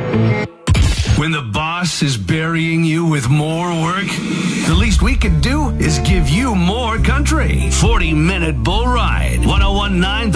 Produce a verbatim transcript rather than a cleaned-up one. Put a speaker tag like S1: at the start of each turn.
S1: When the boss is burying you with more work, the least we can do is give you more country. forty minute bull ride. ten nineteen